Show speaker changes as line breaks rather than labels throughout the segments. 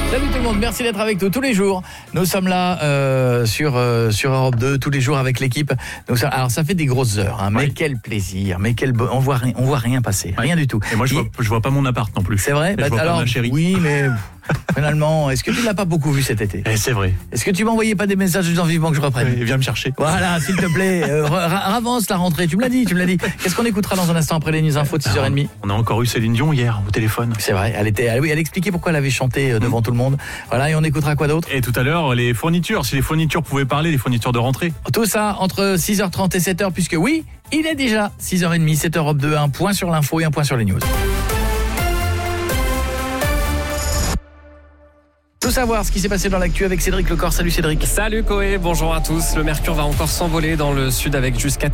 Salut tout le monde, merci d'être avec nous tous les jours. Nous sommes là sur Europe 2 tous les jours avec l'équipe. Alors ça fait des grosses heures, hein, mais quel plaisir, mais on voit rien passer, rien du tout.
Et moi je vois pas mon appart non plus.
C'est vrai.
Je vois
alors
pas ma chérie.
oui, mais finalement, est-ce que tu ne l'as pas beaucoup vu cet été ?
C'est vrai.
Est-ce que tu m'envoyais pas des messages disant vivement que je reprenne ?
Viens me chercher.
Voilà, s'il te plaît, avance la rentrée. Tu me l'as dit. Qu'est-ce qu'on écoutera dans un instant après les news infos de 6h30 ?
On a encore eu Céline Dion hier au téléphone.
C'est vrai. Elle expliquait pourquoi elle avait chanté devant tout le monde. Voilà, et on écoutera quoi d'autre ?
Et tout à l'heure, les fournitures. Si les fournitures pouvaient parler, les fournitures de rentrée.
Tout ça entre 6h30 et 7h, puisque oui, il est déjà 6h30, 7 Europe 2, un point sur l'info et un point sur les news. Tout savoir ce qui s'est passé dans l'actu avec Cédric Lecor. Salut Cédric.
Salut Koé, bonjour à tous. Le mercure va encore s'envoler dans le sud avec jusqu'à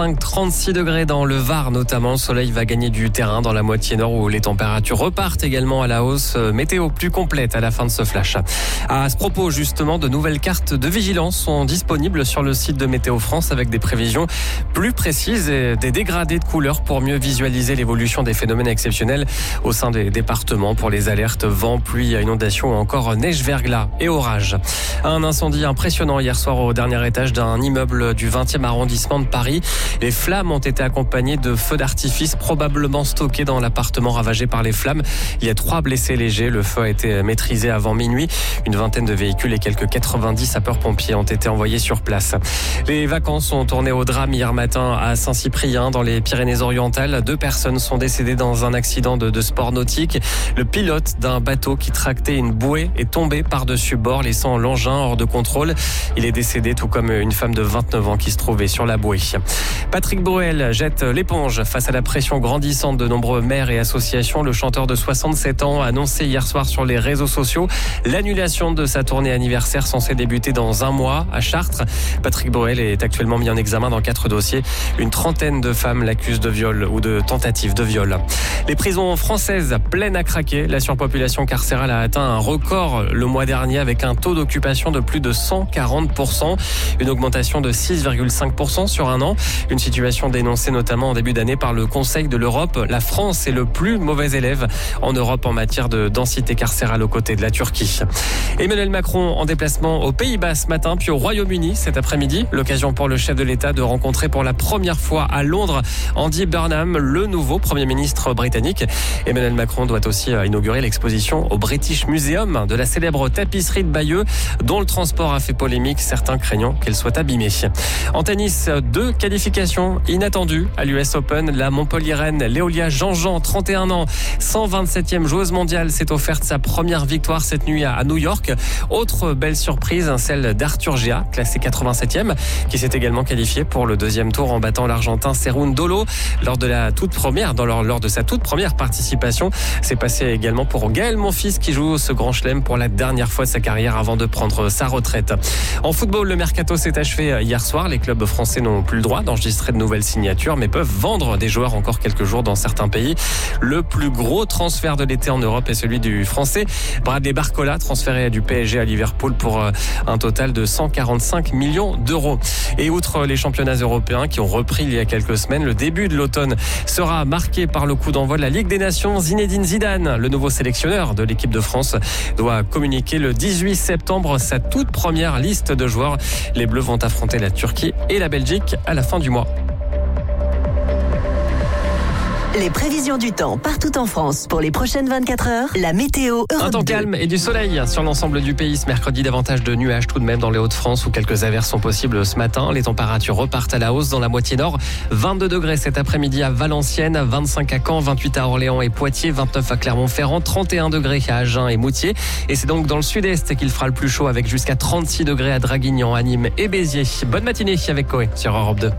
35-36 degrés dans le Var notamment. Le soleil va gagner du terrain dans la moitié nord où les températures repartent également à la hausse. Météo plus complète à la fin de ce flash. À ce propos justement, de nouvelles cartes de vigilance sont disponibles sur le site de Météo France avec des prévisions plus précises et des dégradés de couleurs pour mieux visualiser l'évolution des phénomènes exceptionnels au sein des départements pour les alertes vent, pluie, inondation ou encore neige, verglas et orage. Un incendie impressionnant hier soir au dernier étage d'un immeuble du 20e arrondissement de Paris. Les flammes ont été accompagnées de feux d'artifice probablement stockés dans l'appartement ravagé par les flammes. Il y a 3 blessés légers. Le feu a été maîtrisé avant minuit. Une vingtaine de véhicules et quelques 90 sapeurs-pompiers ont été envoyés sur place. Les vacances ont tourné au drame hier matin à Saint-Cyprien dans les Pyrénées-Orientales. 2 personnes sont décédées dans un accident de sport nautique. Le pilote d'un bateau qui tractait une bouée est tombé par-dessus bord, laissant l'engin hors de contrôle. Il est décédé, tout comme une femme de 29 ans qui se trouvait sur la bouée. Patrick Bruel jette l'éponge face à la pression grandissante de nombreux maires et associations. Le chanteur de 67 ans a annoncé hier soir sur les réseaux sociaux l'annulation de sa tournée anniversaire censée débuter dans un mois à Chartres. Patrick Bruel est actuellement mis en examen dans 4 dossiers. Une trentaine de femmes l'accusent de viol ou de tentative de viol. Les prisons françaises pleines à craquer. La surpopulation carcérale a atteint un record le mois dernier avec un taux d'occupation de plus de 140%, une augmentation de 6,5% sur un an. Une situation dénoncée notamment en début d'année par le Conseil de l'Europe. La France est le plus mauvais élève en Europe en matière de densité carcérale aux côtés de la Turquie. Emmanuel Macron en déplacement aux Pays-Bas ce matin, puis au Royaume-Uni cet après-midi. L'occasion pour le chef de l'État de rencontrer pour la première fois à Londres Andy Burnham, le nouveau Premier ministre britannique. Emmanuel Macron doit aussi inaugurer l'exposition au British Museum de la célèbre tapisserie de Bayeux, dont le transport a fait polémique, certains craignant qu'elle soit abîmée. En tennis, 2 qualifications inattendues à l'US Open. La Montpelliéraine Léolia Jean-Jean, 31 ans, 127e joueuse mondiale, s'est offerte sa première victoire cette nuit à New York. Autre belle surprise, celle d'Arthur Gia, classé 87e, qui s'est également qualifié pour le 2e tour en battant l'Argentin Cerún Dolo lors de sa toute première participation. C'est passé également pour Gaël Monfils qui joue ce grand chelem pour la dernière fois de sa carrière avant de prendre sa retraite. En football, le mercato s'est achevé hier soir. Les clubs français n'ont plus le droit d'enregistrer de nouvelles signatures, mais peuvent vendre des joueurs encore quelques jours dans certains pays. Le plus gros transfert de l'été en Europe est celui du français Bradley Barcola, transféré du PSG à Liverpool pour un total de 145 millions d'euros. Et outre les championnats européens qui ont repris il y a quelques semaines, le début de l'automne sera marqué par le coup d'envoi de la Ligue des Nations. Zinedine Zidane, le nouveau sélectionneur de l'équipe de France, doit communiquer le 18 septembre sa toute première liste de joueurs. Les Bleus vont affronter la Turquie et la Belgique à la fin du mois.
Les prévisions du temps partout en France pour les prochaines 24 heures. La météo Europe 2.
Un temps calme et du soleil sur l'ensemble du pays. Ce mercredi, davantage de nuages tout de même dans les Hauts-de-France où quelques averses sont possibles ce matin. Les températures repartent à la hausse dans la moitié nord. 22 degrés cet après-midi à Valenciennes, 25 à Caen, 28 à Orléans et Poitiers, 29 à Clermont-Ferrand, 31 degrés à Agen et Moutier. Et c'est donc dans le sud-est qu'il fera le plus chaud avec jusqu'à 36 degrés à Draguignan, à Nîmes et Béziers. Bonne matinée avec Koé sur Europe 2.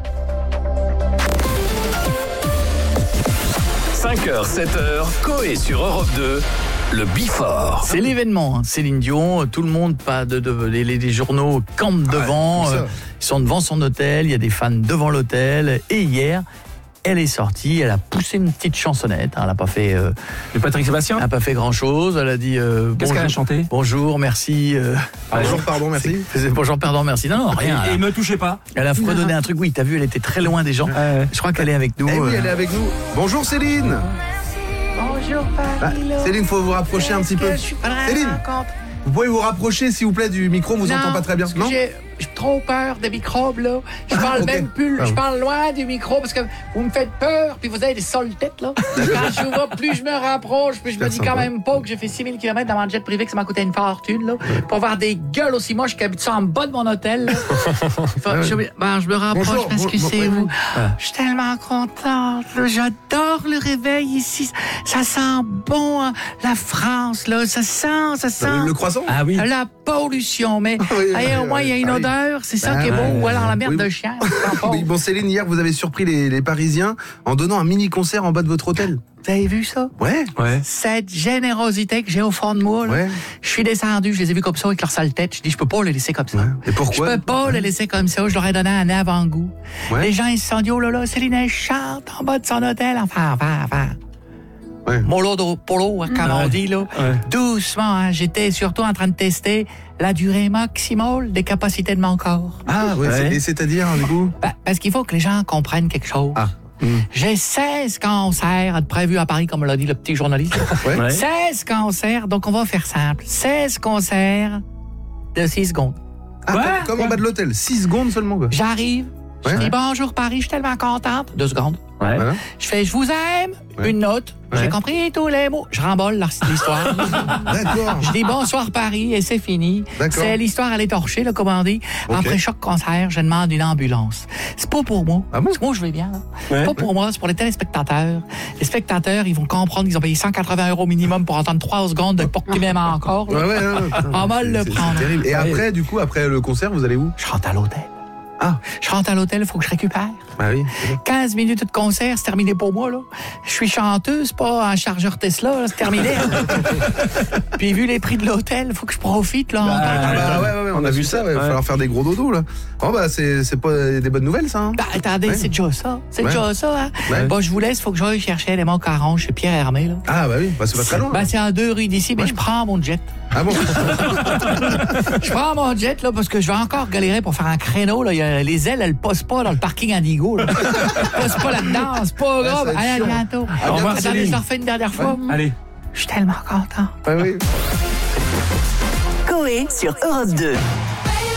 5h, 7h, Koé sur Europe 2, le Before.
C'est l'événement, hein. Céline Dion, tout le monde, les journaux campent devant, ils sont devant son hôtel, il y a des fans devant l'hôtel. Et hier, elle est sortie, elle a poussé une petite chansonnette, hein, elle n'a pas fait...
Le Patrick Sébastien ?
Elle n'a pas fait grand-chose, elle a dit...
Qu'est-ce qu'elle a chanté ?
Bonjour, merci...
Bonjour, pardon, merci.
Bonjour, pardon, merci. Non, rien.
Et me touchez pas.
Elle a fredonné un truc, oui, t'as vu, elle était très loin des gens. Je crois qu'elle est avec nous.
Eh oui, elle est avec nous. Bonjour Céline.
Bonjour Paris.
Céline, faut vous rapprocher un petit peu. Céline, vous pouvez vous rapprocher s'il vous plaît du micro, on vous entend pas très bien. Non,
j'ai trop peur des microbes là. Je parle même plus, je parle loin du micro parce que vous me faites peur puis vous avez des sols têtes là. Quand je vous vois, plus je me rapproche, puis je me dis quand même pas que j'ai fait 6000 km dans mon jet privé, que ça m'a coûté une fortune là, pour avoir des gueules aussi moches qui habitent ça en bas de mon hôtel. Je me rapproche parce que c'est vous. Je suis tellement contente. Là. J'adore le réveil ici. Ça sent bon hein, la France là. Ça sent.
Le croissant.
Ah oui.
La pollution, mais au moins il y a une odeur, c'est ça qui est beau, ou alors la merde de chien.
Oui, bon Céline, hier vous avez surpris les Parisiens en donnant un mini concert en bas de votre hôtel.
Vous avez vu ça?
Ouais.
Cette générosité que j'ai au fond de moi, là, je suis descendu, je les ai vus comme ça avec leur sale tête. Je dis, je peux pas les laisser comme ça.
Ouais. Et pourquoi?
Je peux pas les laisser comme ça. Je leur ai donné un avant-goût.
Ouais.
Les gens, ils se sont dit, oh là, Céline, elle chante en bas de son hôtel. Enfin.
Ouais.
Mollo de polo, hein, comme on dit, là.
Ouais.
Doucement, hein. J'étais surtout en train de tester la durée maximale des capacités de mon corps.
Ah ouais. Et c'est-à-dire du coup?
Parce qu'il faut que les gens comprennent quelque chose.
Ah.
J'ai 16 cancers prévus à Paris, comme l'a dit le petit journaliste.
Ouais.
16 cancers, donc on va faire simple. 16 concerts de 6 secondes.
Ah, comme en bas de l'hôtel, 6 secondes seulement quoi.
J'arrive, je
Ouais.
dis bonjour Paris, je suis tellement contente. 2 secondes.
Ouais.
Voilà.
Je fais je vous aime, une note. J'ai compris tous les mots. Je remballe l'histoire.
D'accord.
Je dis bonsoir Paris et c'est fini.
D'accord.
C'est l'histoire, elle est torchée, là, comme on dit.
Ok.
Après chaque concert, je demande une ambulance. C'est pas pour moi.
Ah bon?
Parce que moi, je vais bien. Là. C'est pas pour moi, c'est pour les téléspectateurs. Les spectateurs, ils vont comprendre qu'ils ont payé 180 € minimum pour entendre 3 secondes de pour qu'ils m'aiment encore. Là. On va le prendre.
C'est terrible. Et après, du coup, après le concert, vous allez où?
Je rentre à l'hôtel.
Ah.
Je rentre à l'hôtel, il faut que je récupère.
Bah oui.
15 minutes de concert, c'est terminé pour moi, là. Je suis chanteuse, pas un chargeur Tesla, là, c'est terminé. Puis vu les prix de l'hôtel, il faut que je profite, là.
Ouais, on a vu ça, il va falloir faire des gros dodos, là. Oh, bah, c'est pas des bonnes nouvelles, ça, hein?
Bah, attendez,
Ouais.
c'est déjà ça. C'est
Ouais.
déjà ça, hein.
Ouais.
Bon, je vous laisse, faut que j'aille chercher les macarons chez Pierre Hermé, là.
Ah, bah oui, bah, c'est pas très loin.
Ben, c'est à 2 rues d'ici, mais je prends mon jet.
Ah bon?
Je prends mon jet, là, parce que je vais encore galérer pour faire un créneau, là. Les ailes, elles passent pas dans le parking Indigo, là. Elles passent pas là-dedans, c'est pas
Ouais,
grave.
ça va être
Allez, à
chiant.
bientôt.
À bientôt,
Attendez,
Céline.
je leur fais une dernière fois.
Allez.
Je suis tellement content.
Ah oui.
Coé sur Europe 2.